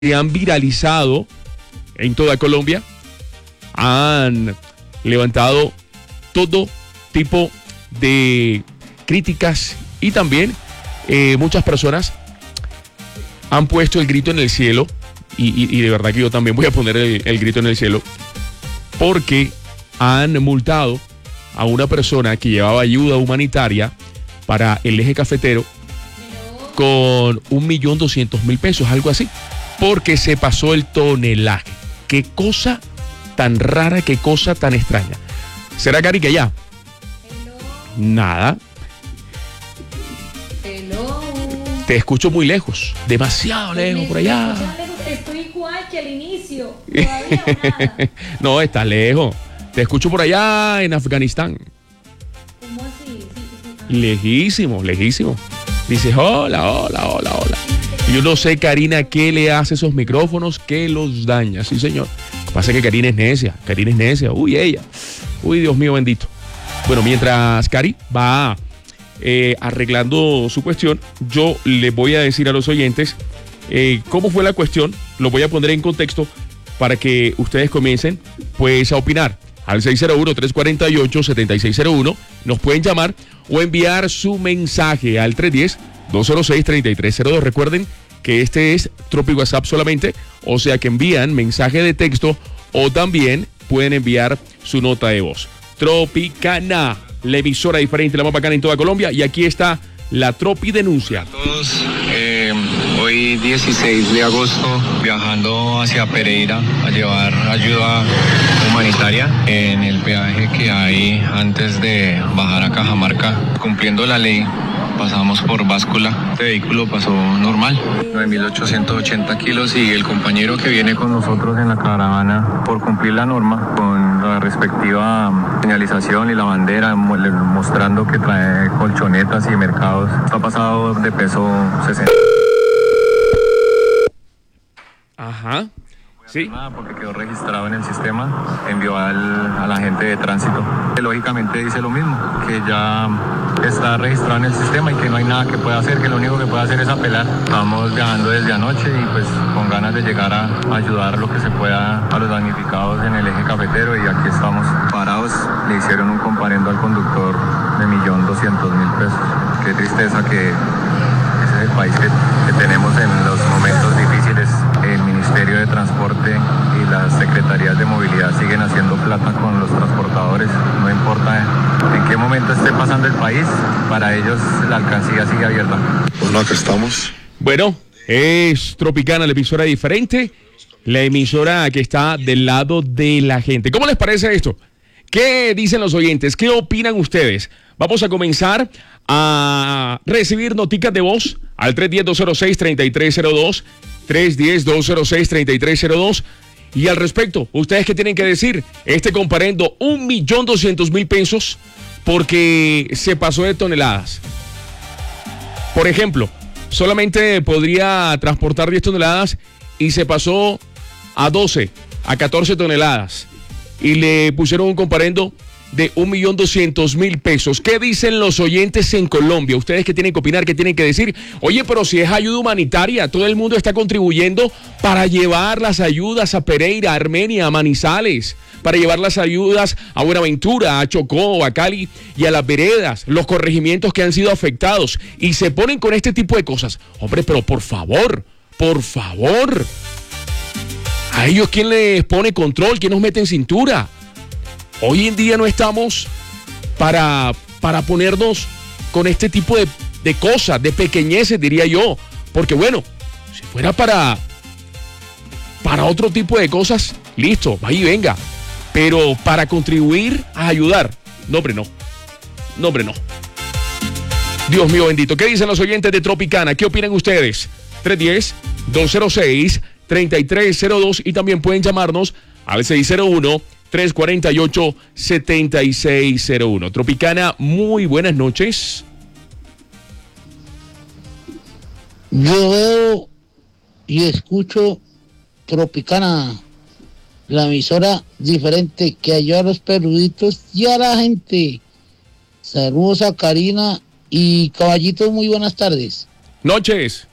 se han viralizado en toda Colombia han levantado todo tipo de críticas y también muchas personas han puesto el grito en el cielo y de verdad que yo también voy a poner el grito en el cielo porque han multado a una persona que llevaba ayuda humanitaria para el eje cafetero con 1.200.000 pesos, algo así, porque se pasó el tonelaje. Qué cosa tan rara, qué cosa tan extraña. ¿Será, Cari, que ya? Nada. Te escucho muy lejos, demasiado lejos, por allá. Estoy igual que al inicio. Todavía nada. No, estás lejos. Te escucho por allá en Afganistán. ¿Cómo así? Sí. Lejísimo, lejísimo. Dices, hola. Y yo no sé, Karina, qué le hace a esos micrófonos que los daña. Sí, señor. Lo que pasa es que Karina es necia. Uy, ella. Uy, Dios mío bendito. Bueno, mientras Cari va arreglando su cuestión, yo le voy a decir a los oyentes cómo fue la cuestión. Lo voy a poner en contexto para que ustedes comiencen pues a opinar. Al 601-348-7601 nos pueden llamar o enviar su mensaje al 310-206-3302. Recuerden que este es Tropi WhatsApp solamente, o sea que envían mensaje de texto o también pueden enviar su nota de voz. Tropicana, la emisora diferente, la más bacana en toda Colombia, y aquí está la Tropi Denuncia. Hola a todos, hoy 16 de agosto viajando hacia Pereira a llevar ayuda humanitaria en el peaje que hay antes de bajar a Cajamarca, cumpliendo la ley. Pasamos por báscula, este vehículo pasó normal, 9.880 kilos y el compañero que viene con nosotros en la caravana por cumplir la norma con la respectiva señalización y la bandera mostrando que trae colchonetas y mercados, está pasado de peso 60. Ajá. Sí. Porque quedó registrado en el sistema, envió a la gente de tránsito. Que lógicamente dice lo mismo, que ya está registrado en el sistema y que no hay nada que pueda hacer, que lo único que puede hacer es apelar. Estamos viajando desde anoche y pues con ganas de llegar a ayudar lo que se pueda a los damnificados en el eje cafetero y aquí estamos parados. Le hicieron un comparendo al conductor de 1.200.000 pesos. Qué tristeza que ese es el país que tenemos en los momentos difíciles. El Ministerio de Transporte y las Secretarías de Movilidad siguen haciendo plata con los transportadores. No importa en qué momento esté pasando el país, para ellos la alcancía sigue abierta. Bueno, acá estamos. Bueno, es Tropicana, la emisora diferente, la emisora que está del lado de la gente. ¿Cómo les parece esto? ¿Qué dicen los oyentes? ¿Qué opinan ustedes? Vamos a comenzar a recibir noticas de voz al 310-206-3302, 310-206-3302. Y al respecto, ¿ustedes qué tienen que decir? Este comparendo 1.200.000 pesos porque se pasó de toneladas. Por ejemplo, solamente podría transportar 10 toneladas y se pasó a 12, a 14 toneladas. Y le pusieron un comparendo de 1.200.000 pesos. ¿Qué dicen los oyentes en Colombia? Ustedes que tienen que opinar, ¿qué tienen que decir? Oye, pero si es ayuda humanitaria, todo el mundo está contribuyendo para llevar las ayudas a Pereira, a Armenia, a Manizales, para llevar las ayudas a Buenaventura, a Chocó, a Cali y a las veredas, los corregimientos que han sido afectados, y se ponen con este tipo de cosas. Hombre, pero por favor, ¿a ellos quién les pone control? ¿Quién nos mete en cintura? Hoy en día no estamos para ponernos con este tipo de cosas, de pequeñeces, diría yo. Porque bueno, si fuera para otro tipo de cosas, listo, va y venga. Pero para contribuir a ayudar, no, hombre, no. Dios mío bendito. ¿Qué dicen los oyentes de Tropicana? ¿Qué opinan ustedes? 310-206-3302 y también pueden llamarnos al 601-348-7601. Tropicana, muy buenas noches. Yo veo y escucho Tropicana, la emisora diferente que ayuda a los peluditos y a la gente. Saludos a Karina y Caballito, muy buenas tardes. Noches.